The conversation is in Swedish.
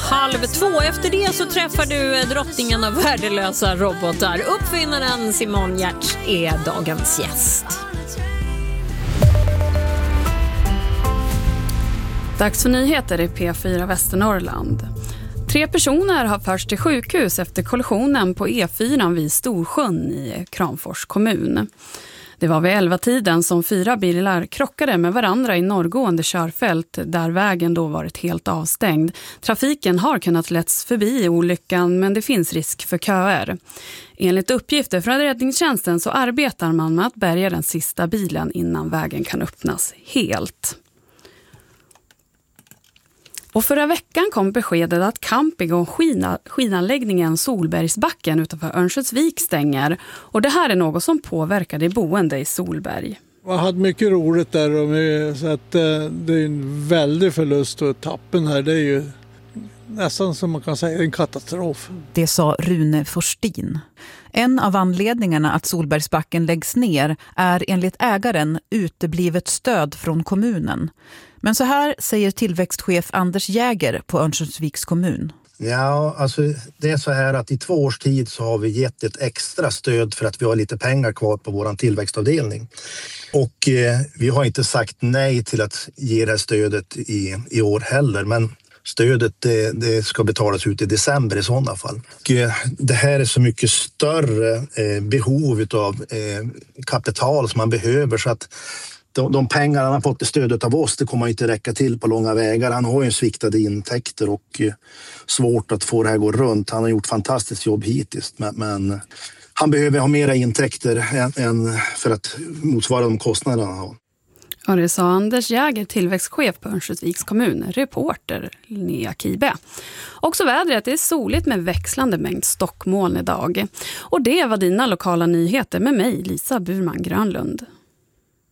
1:30. Efter det så träffar du drottningen av värdelösa robotar. Uppfinnaren Simon Giertz är dagens gäst. Dags för nyheter i P4 Västernorrland. 3 personer har förts till sjukhus efter kollisionen på E4 vid Storsjön i Kramfors kommun. Det var vid 11-tiden som 4 bilar krockade med varandra i norrgående körfält där vägen då varit helt avstängd. Trafiken har kunnat letts förbi olyckan, men det finns risk för köer. Enligt uppgifter från räddningstjänsten så arbetar man med att bärga den sista bilen innan vägen kan öppnas helt. Och förra veckan kom beskedet att camping- och skidanläggningen Solbergsbacken utanför Örnsköldsvik stänger. Och det här är något som påverkar de boende i Solberg. Jag hade mycket roligt där, så att det är en väldig förlust, och tappen här, det är ju nästan som man kan säga en katastrof. Det sa Rune Forstin. En av anledningarna att Solbergsbacken läggs ner är enligt ägaren uteblivet stöd från kommunen. Men så här säger tillväxtchef Anders Jäger på Örnsköldsviks kommun. Ja, alltså det är så här att i 2 års tid så har vi gett ett extra stöd för att vi har lite pengar kvar på vår tillväxtavdelning. Och vi har inte sagt nej till att ge det här stödet i år heller, men stödet det ska betalas ut i december i sådana fall. Och det här är så mycket större behov av kapital som man behöver, så att de pengar han har fått i stödet av oss, det kommer inte räcka till på långa vägar. Han har ju sviktade intäkter och svårt att få det här att gå runt. Han har gjort fantastiskt jobb hittills, men han behöver ha mera intäkter än för att motsvara de kostnader han har. Och det sa Anders Jäger, tillväxtchef på Örnsköldsviks kommun, reporter Linnea Kibe. Också vädret är soligt med växlande mängd stockmoln idag. Och det var dina lokala nyheter med mig, Lisa Burman Grönlund.